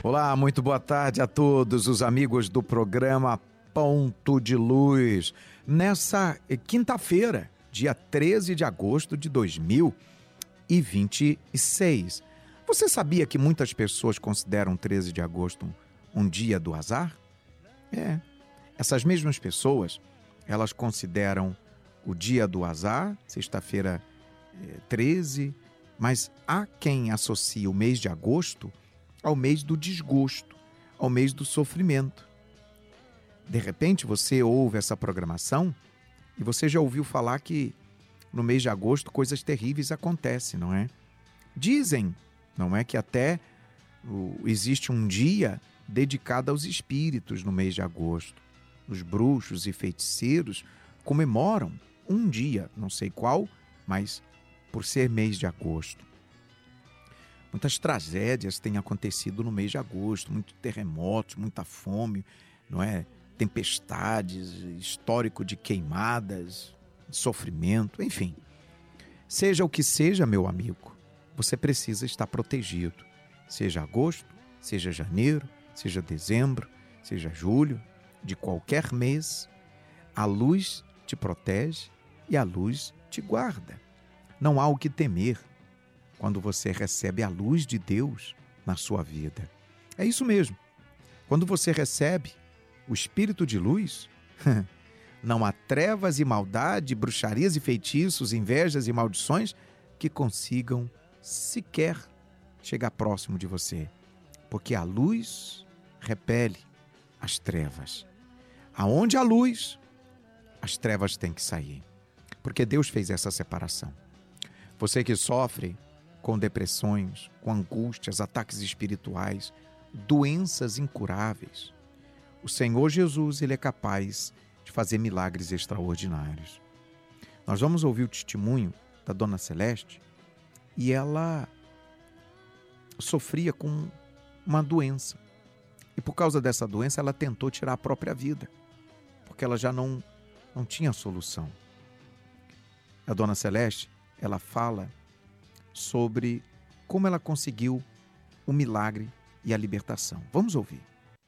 Olá, muito boa tarde a todos os amigos do programa Ponto de Luz. Nessa quinta-feira, dia 13 de agosto de 2026. Você sabia que muitas pessoas consideram 13 de agosto um dia do azar? Essas mesmas pessoas, elas consideram o dia do azar, sexta-feira 13, mas há quem associe o mês de agosto ao mês do desgosto, ao mês do sofrimento. De repente você ouve essa programação e você já ouviu falar que no mês de agosto coisas terríveis acontecem, não é? Dizem, não é, que até existe um dia dedicado aos espíritos no mês de agosto. Os bruxos e feiticeiros comemoram um dia, não sei qual, mas por ser mês de agosto. Muitas tragédias têm acontecido no mês de agosto, muitos terremotos, muita fome, não é? Tempestades, histórico de queimadas, sofrimento, enfim. Seja o que seja, meu amigo, você precisa estar protegido. Seja agosto, seja janeiro, seja dezembro, seja julho, de qualquer mês, a luz te protege e a luz te guarda. Não há o que temer quando você recebe a luz de Deus na sua vida. É isso mesmo. Quando você recebe o Espírito de luz, não há trevas e maldade, bruxarias e feitiços, invejas e maldições que consigam sequer chegar próximo de você. Porque a luz repele as trevas. Aonde há luz, as trevas têm que sair. Porque Deus fez essa separação. Você que sofre com depressões, com angústias, ataques espirituais, doenças incuráveis, o Senhor Jesus, Ele é capaz de fazer milagres extraordinários. Nós vamos ouvir o testemunho da Dona Celeste e ela sofria com uma doença. E por causa dessa doença ela tentou tirar a própria vida, porque ela já não tinha solução. A Dona Celeste, ela fala sobre como ela conseguiu o milagre e a libertação. Vamos ouvir.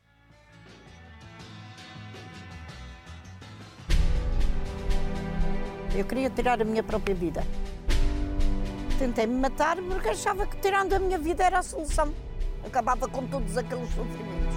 Eu queria tirar a minha própria vida. Tentei me matar porque achava que tirando a minha vida era a solução. Acabava com todos aqueles sofrimentos.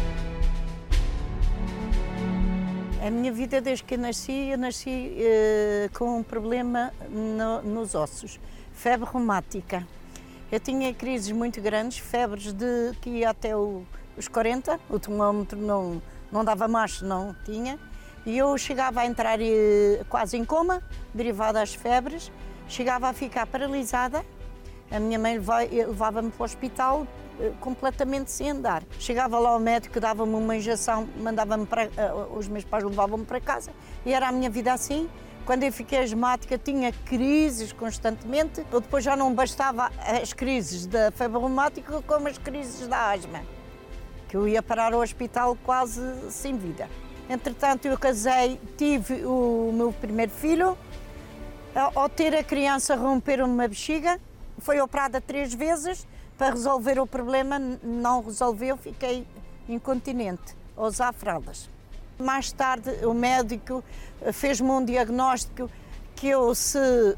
A minha vida, desde que eu nasci com um problema nos ossos. Febre reumática. Eu tinha crises muito grandes, febres que ia até os 40, o termómetro não dava mais, não tinha. E eu chegava a entrar quase em coma, derivado às febres, chegava a ficar paralisada. A minha mãe levava-me para o hospital completamente sem andar. Chegava lá ao médico, dava-me uma injeção, os meus pais levavam-me para casa e era a minha vida assim. Quando eu fiquei asmática, tinha crises constantemente. Depois já não bastava as crises da febre reumática, como as crises da asma, que eu ia parar ao hospital quase sem vida. Entretanto, eu casei, tive o meu primeiro filho. Ao ter a criança, romperam-me a bexiga. Foi operada 3 vezes para resolver o problema. Não resolveu, fiquei incontinente, a usar fraldas. Mais tarde, o médico fez-me um diagnóstico que eu, se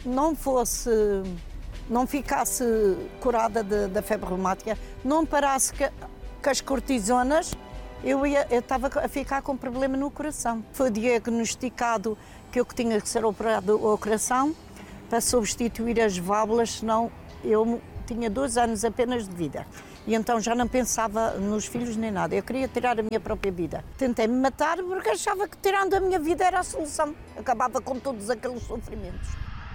não ficasse curada da febre reumática, não parasse com as cortisonas, eu estava a ficar com problema no coração. Foi diagnosticado que eu tinha que ser operado ao coração para substituir as válvulas, senão eu tinha 2 anos apenas de vida. E então já não pensava nos filhos nem nada. Eu queria tirar a minha própria vida. Tentei me matar porque achava que tirando a minha vida era a solução. Acabava com todos aqueles sofrimentos.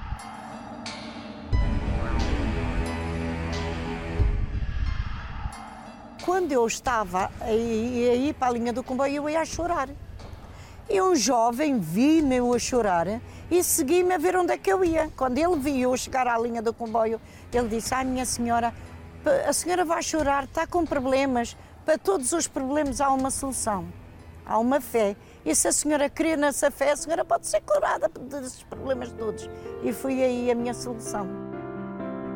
Quando eu estava a ir para a linha do comboio, eu ia a chorar. E um jovem vi-me eu a chorar e segui-me a ver onde é que eu ia. Quando ele viu eu chegar à linha do comboio, ele disse: "Ai, minha senhora, a senhora vai chorar, está com problemas. Para todos os problemas há uma solução, há uma fé. E se a senhora crê nessa fé, a senhora pode ser curada desses problemas todos." E foi aí a minha solução.